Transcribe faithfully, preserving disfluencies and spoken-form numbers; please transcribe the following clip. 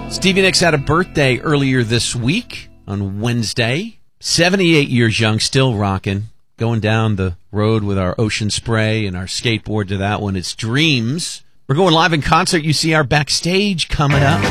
Stevie Nicks had a birthday earlier this week on Wednesday. seventy-eight years young, still rocking. Going down the road with our ocean spray and our skateboard to that one. It's Dreams. We're going live in concert. You see our backstage coming up.